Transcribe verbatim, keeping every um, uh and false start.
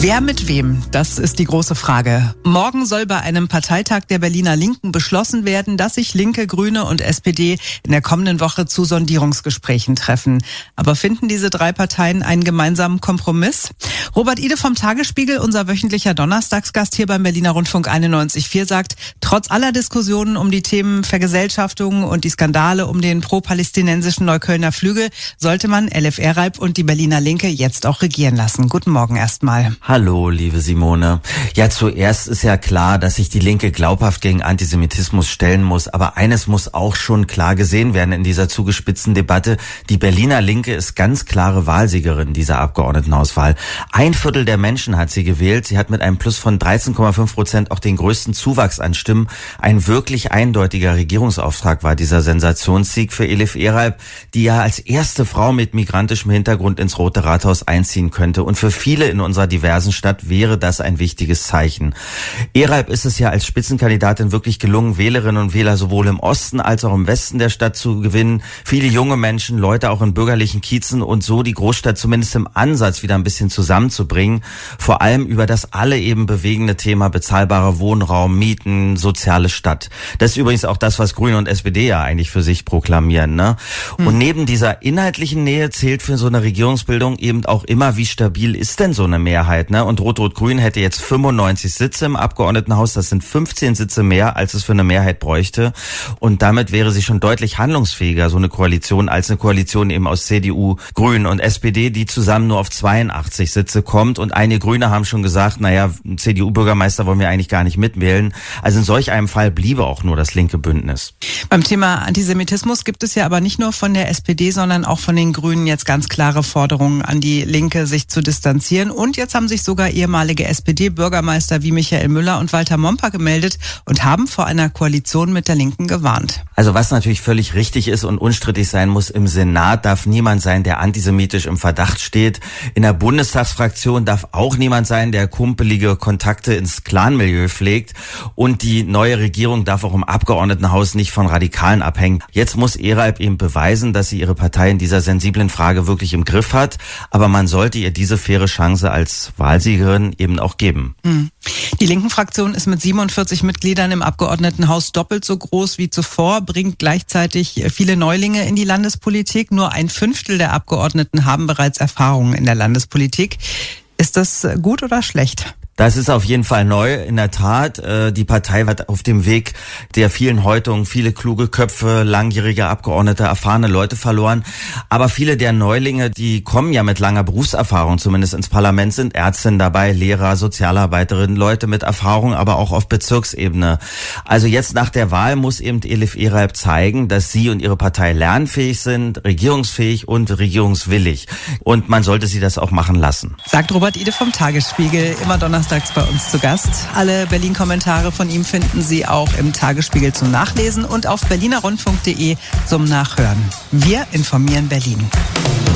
Wer mit wem? Das ist die große Frage. Morgen soll bei einem Parteitag der Berliner Linken beschlossen werden, dass sich Linke, Grüne und S P D in der kommenden Woche zu Sondierungsgesprächen treffen. Aber finden diese drei Parteien einen gemeinsamen Kompromiss? Robert Ide vom Tagesspiegel, unser wöchentlicher Donnerstagsgast hier beim Berliner Rundfunk einundneunzig Komma vier, sagt, trotz aller Diskussionen um die Themen Vergesellschaftung und die Skandale um den pro-palästinensischen Neuköllner Flügel sollte man L F R-Reib und die Berliner Linke jetzt auch regieren lassen. Guten Morgen erstmal. Hallo, liebe Simone. Ja, zuerst ist ja klar, dass sich die Linke glaubhaft gegen Antisemitismus stellen muss. Aber eines muss auch schon klar gesehen werden in dieser zugespitzten Debatte. Die Berliner Linke ist ganz klare Wahlsiegerin dieser Abgeordnetenhauswahl. Ein Viertel der Menschen hat sie gewählt. Sie hat mit einem Plus von dreizehn Komma fünf Prozent auch den größten Zuwachs an Stimmen. Ein wirklich eindeutiger Regierungsauftrag war dieser Sensationssieg für Elif Eralp, die ja als erste Frau mit migrantischem Hintergrund ins Rote Rathaus einziehen könnte. Und für viele in unserer diversen Stadt wäre das ein wichtiges Zeichen. Eralp ist es ja als Spitzenkandidatin wirklich gelungen, Wählerinnen und Wähler sowohl im Osten als auch im Westen der Stadt zu gewinnen. Viele junge Menschen, Leute auch in bürgerlichen Kiezen und so die Großstadt zumindest im Ansatz wieder ein bisschen zusammenzubringen. Vor allem über das alle eben bewegende Thema bezahlbarer Wohnraum, Mieten, soziale Stadt. Das ist übrigens auch das, was Grüne und S P D ja eigentlich für sich proklamieren, ne? Hm. Und neben dieser inhaltlichen Nähe zählt für so eine Regierungsbildung eben auch immer, wie stabil ist denn so eine Mehrheit, ne? Und Rot-Rot-Grün hätte jetzt fünfundneunzig Sitze im Abgeordnetenhaus. Das sind fünfzehn Sitze mehr, als es für eine Mehrheit bräuchte. Und damit wäre sie schon deutlich handlungsfähiger, so eine Koalition, als eine Koalition eben aus C D U, Grünen und S P D, die zusammen nur auf zweiundachtzig Sitze kommt. Und einige Grüne haben schon gesagt, naja, C D U-Bürgermeister wollen wir eigentlich gar nicht mitwählen. Also in solch einem Fall bliebe auch nur das linke Bündnis. Beim Thema Antisemitismus gibt es ja aber nicht nur von der S P D, sondern auch von den Grünen jetzt ganz klare Forderungen an die Linke, sich zu distanzieren. Und jetzt haben sich sogar ehemalige S P D-Bürgermeister wie Michael Müller und Walter Momper gemeldet und haben vor einer Koalition mit der Linken gewarnt. Also was natürlich völlig richtig ist und unstrittig sein muss, im Senat darf niemand sein, der antisemitisch im Verdacht steht. In der Bundestagsfraktion darf auch niemand sein, der kumpelige Kontakte ins Clanmilieu pflegt. Und die neue Regierung darf auch im Abgeordnetenhaus nicht von Radikalen abhängen. Jetzt muss Eralp eben beweisen, dass sie ihre Partei in dieser sensiblen Frage wirklich im Griff hat. Aber man sollte ihr diese faire Chance als Wahlsiegerin eben auch geben. Die Linken-Fraktion ist mit siebenundvierzig Mitgliedern im Abgeordnetenhaus doppelt so groß wie zuvor, bringt gleichzeitig viele Neulinge in die Landespolitik. Nur ein Fünftel der Abgeordneten haben bereits Erfahrungen in der Landespolitik. Ist das gut oder schlecht? Das ist auf jeden Fall neu, in der Tat. Die Partei hat auf dem Weg der vielen Häutungen viele kluge Köpfe, langjährige Abgeordnete, erfahrene Leute verloren. Aber viele der Neulinge, die kommen ja mit langer Berufserfahrung zumindest ins Parlament, sind Ärztinnen dabei, Lehrer, Sozialarbeiterinnen, Leute mit Erfahrung, aber auch auf Bezirksebene. Also jetzt nach der Wahl muss eben Elif Eralp zeigen, dass sie und ihre Partei lernfähig sind, regierungsfähig und regierungswillig. Und man sollte sie das auch machen lassen. Sagt Robert Ide vom Tagesspiegel, immer Donnerstag bei uns zu Gast. Alle Berlin-Kommentare von ihm finden Sie auch im Tagesspiegel zum Nachlesen und auf berliner rundfunk punkt de zum Nachhören. Wir informieren Berlin.